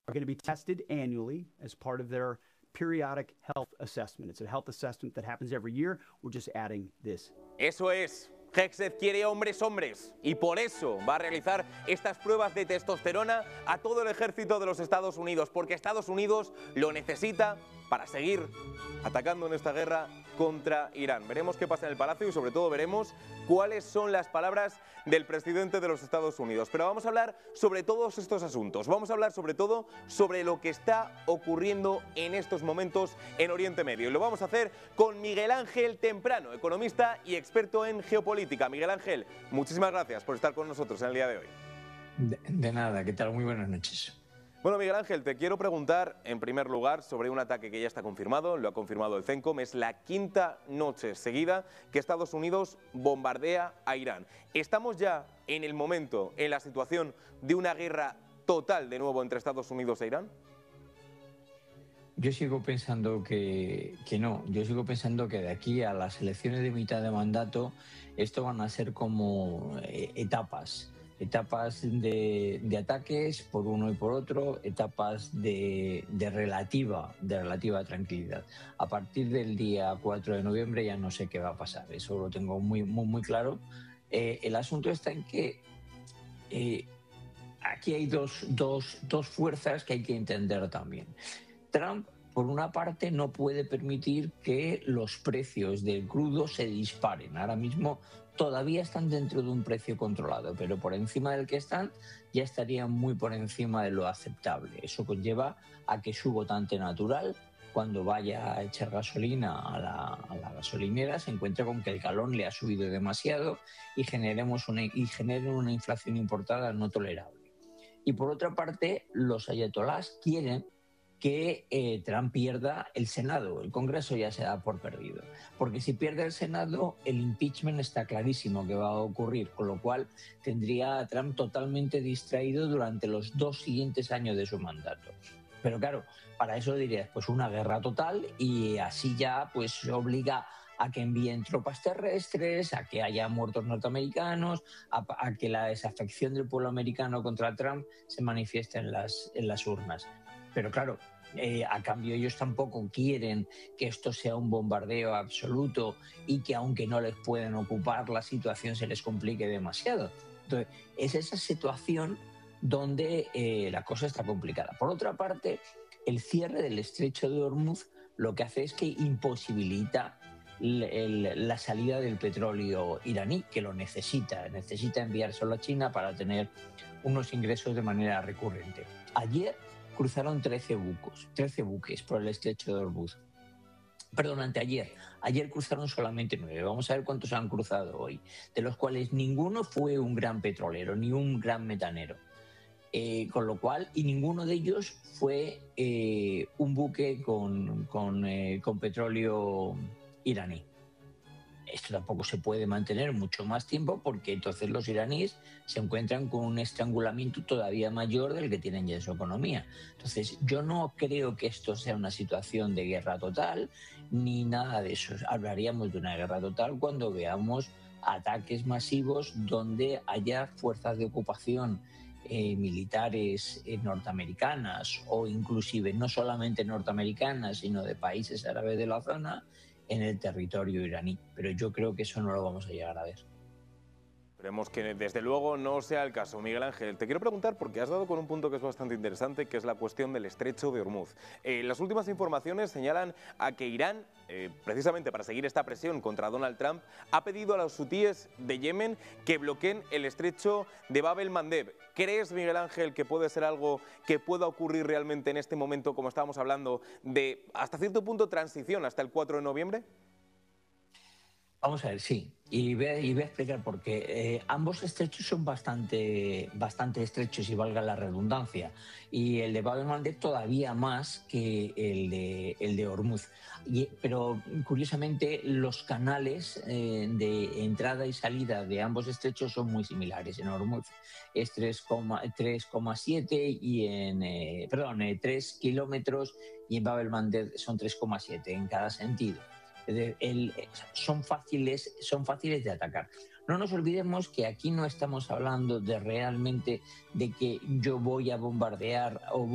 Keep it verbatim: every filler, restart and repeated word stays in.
are going to be tested annually as part of their periodic health assessment. It's a health assessment that happens every year. We're just adding this. Eso es. Hegseth quiere hombres hombres y por eso va a realizar estas pruebas de testosterona a todo el ejército de los Estados Unidos, porque Estados Unidos lo necesita para seguir atacando en esta guerra contra Irán. Veremos qué pasa en el Palacio y sobre todo veremos cuáles son las palabras del presidente de los Estados Unidos. Pero vamos a hablar sobre todos estos asuntos. Vamos a hablar sobre todo sobre lo que está ocurriendo en estos momentos en Oriente Medio. Y lo vamos a hacer con Miguel Ángel Temprano, economista y experto en geopolítica. Miguel Ángel, muchísimas gracias por estar con nosotros en el día de hoy. De, de nada, ¿qué tal? Muy buenas noches. Bueno, Miguel Ángel, te quiero preguntar en primer lugar sobre un ataque que ya está confirmado, lo ha confirmado el CENTCOM, es la quinta noche seguida que Estados Unidos bombardea a Irán. ¿Estamos ya en el momento, en la situación de una guerra total de nuevo entre Estados Unidos e Irán? Yo sigo pensando que, que no, yo sigo pensando que de aquí a las elecciones de mitad de mandato esto van a ser como eh, etapas. Etapas de, de ataques por uno y por otro, etapas de, de, relativa, de relativa tranquilidad. A partir del día cuatro de noviembre ya no sé qué va a pasar, eso lo tengo muy, muy, muy claro. Eh, el asunto está en que eh, aquí hay dos, dos, dos fuerzas que hay que entender también. Trump, por una parte, no puede permitir que los precios del crudo se disparen. Ahora mismo todavía están dentro de un precio controlado, pero por encima del que están ya estarían muy por encima de lo aceptable. Eso conlleva a que su votante natural, cuando vaya a echar gasolina a la, a la gasolinera, se encuentre con que el galón le ha subido demasiado y, generemos una, y generen una inflación importada no tolerable. Y por otra parte, los ayatolás quieren que eh, Trump pierda el Senado. El Congreso ya se da por perdido. Porque si pierde el Senado, el impeachment está clarísimo que va a ocurrir, con lo cual tendría a Trump totalmente distraído durante los dos siguientes años de su mandato. Pero claro, para eso dirías pues una guerra total y así ya pues obliga a que envíen tropas terrestres, a que haya muertos norteamericanos, a, a que la desafección del pueblo americano contra Trump se manifieste en las, en las urnas. Pero claro, eh, a cambio ellos tampoco quieren que esto sea un bombardeo absoluto y que aunque no les pueden ocupar, la situación se les complique demasiado. Entonces, es esa situación donde eh, la cosa está complicada. Por otra parte, el cierre del estrecho de Hormuz lo que hace es que imposibilita el, el, la salida del petróleo iraní, que lo necesita, necesita enviárselo a China para tener unos ingresos de manera recurrente. Ayer cruzaron trece buques, trece buques por el estrecho de Hormuz. Perdón, anteayer. Ayer cruzaron solamente nueve. Vamos a ver cuántos han cruzado hoy, de los cuales ninguno fue un gran petrolero ni un gran metanero. Eh, con lo cual, y ninguno de ellos fue eh, un buque con, con, eh, con petróleo iraní. Esto tampoco se puede mantener mucho más tiempo porque entonces los iraníes se encuentran con un estrangulamiento todavía mayor del que tienen ya en su economía. Entonces yo no creo que esto sea una situación de guerra total ni nada de eso. Hablaríamos de una guerra total cuando veamos ataques masivos donde haya fuerzas de ocupación eh, militares eh, norteamericanas o inclusive no solamente norteamericanas sino de países árabes de la zona en el territorio iraní, pero yo creo que eso no lo vamos a llegar a ver. Esperemos que desde luego no sea el caso. Miguel Ángel, te quiero preguntar porque has dado con un punto que es bastante interesante, que es la cuestión del estrecho de Hormuz. Eh, las últimas informaciones señalan a que Irán, eh, precisamente para seguir esta presión contra Donald Trump, ha pedido a los hutíes de Yemen que bloqueen el estrecho de Bab el-Mandeb. ¿Crees, Miguel Ángel, que puede ser algo que pueda ocurrir realmente en este momento, como estábamos hablando, de hasta cierto punto transición hasta el cuatro de noviembre? Vamos a ver, sí, y voy a, y voy a explicar por qué. Eh, ambos estrechos son bastante, bastante estrechos y valga la redundancia, y el de Bab el-Mandeb todavía más que el de, el de Hormuz. Y, pero curiosamente los canales eh, de entrada y salida de ambos estrechos son muy similares. En Hormuz es tres coma siete y en, eh, perdón, eh, tres kilómetros y en Bab el-Mandeb son tres coma siete en cada sentido. El, el, son, fáciles, son fáciles de atacar. No nos olvidemos que aquí no estamos hablando de realmente de que yo voy a bombardear o